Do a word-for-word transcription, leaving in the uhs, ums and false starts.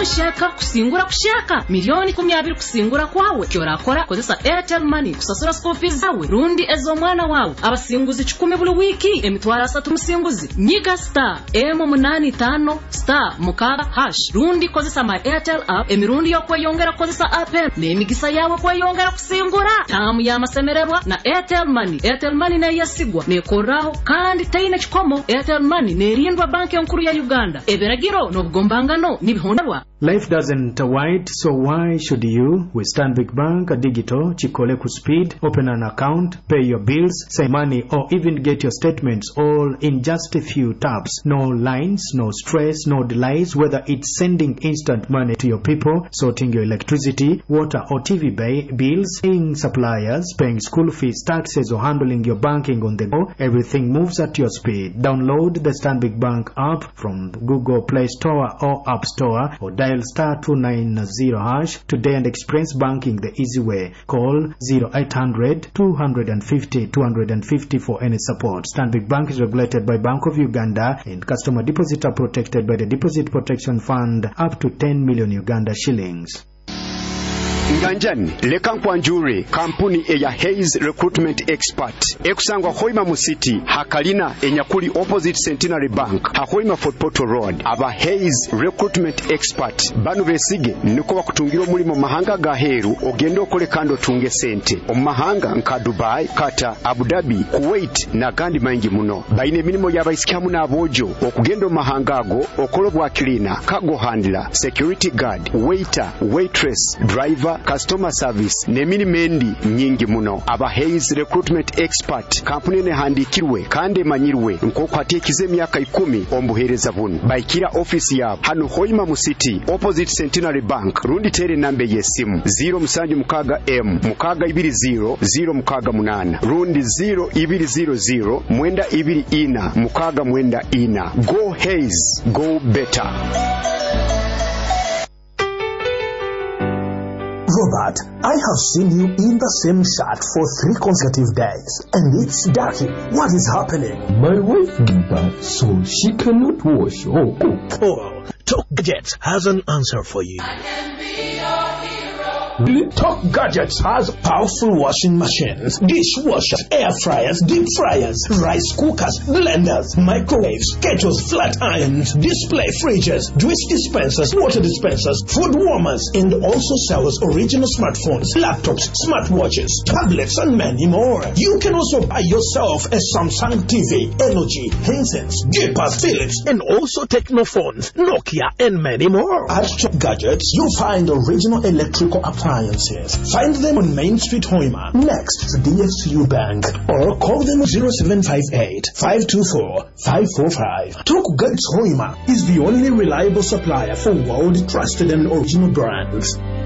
shaka kusingura kushaka milioni kumi abiri kusingura kwawe kyorakora kozesa Airtel Money kusasura school fees zawe rundi ezo mwana wawe abasinguzi kikumi buli wiki emitwara asatu musinguzi nyiga star M munani tano star mukaga hash rundi kozesa my Airtel app emirundi yo kweyongera kozesa app n'emigisa yawe kweyongera kusingura tamu ya masemererwa na Airtel Money. Airtel Money na yasigwa nekoraho kandi tayina chikomo. Airtel Money nerindwa banki nkuru ya Uganda eberagiro n'obugombangano n'ibihondwa. Life doesn't wait, so why should you? With Stanbic Bank Digital, chikole ku speed, open an account, pay your bills, send money, or even get your statements all in just a few taps. No lines, no stress, no delays, whether it's sending instant money to your people, sorting your electricity, water or T V bay, bills, paying suppliers, paying school fees, taxes, or handling your banking on the go. Everything moves at your speed. Download the Stanbic Bank app from the Google Play Store or App Store, or dial star two nine zero hash today and experience banking the easy way. Call zero eight hundred two fifty two fifty for any support. Stanbic Bank is regulated by Bank of Uganda, and customer deposits are protected by the Deposit Protection Fund up to ten million Uganda shillings. Nganjani leka nkwanjure kampuni eya Hayes Recruitment Expert ekusangwa Hoima mu city hakalina enyakuli opposite Centenary Bank hakoima Fort Portal Road. Aba Hayes Recruitment Expert banu besige niko bakutungira omulimo mahanga ga heru ogenda okole kando tunge sente omahanga nka Dubai, Qatar, Abu Dhabi, Kuwait na gandi maingi muno. Baine milimo yabaisikamu na abojo okugenda omahanga ago okolo bwa cleaner, cargo handler, security guard, waiter, waitress, driver, customer service nemini mendi nyingi muno. Aba Hayes Recruitment Expert kampuni ne handikirwe kandi manyirwe nkoko atekize myaka ikumi ombuhereza bunu baikira office yabo hano Hoima mu city opposite Centenary Bank. Rundi tere nambe yesimu zero musanju mukaga M mukaga ibiri zero zero mukaga munana rundi zero ibiri zero zero mwenda ibiri ina mukaga mwenda ina. Go Hayes, go better. Robert, I have seen you in the same shirt for three consecutive days, and it's dirty. What is happening? My wife gave birth, so she cannot wash or cook. Oh, Talk Gadgets has an answer for you. I can be your hero. Talk Gadgets has powerful washing machines, dishwashers, air fryers, deep fryers, rice cookers, blenders, microwaves, kettles, flat irons, display fridges, juice dispensers, water dispensers, food warmers, and also sells original smartphones, laptops, smartwatches, tablets, and many more. You can also buy yourself a Samsung T V, L G, Hisense, Jeepers, Philips, and also Technophones, Nokia, and many more. At Talk Gadgets, you'll find original electrical appliances. Find them on Main Street, Hoima, next to D F C U Bank, or call them zero seven five eight, five two four, five four five. Talk Gadgets Hoima is the only reliable supplier for world-trusted and original brands.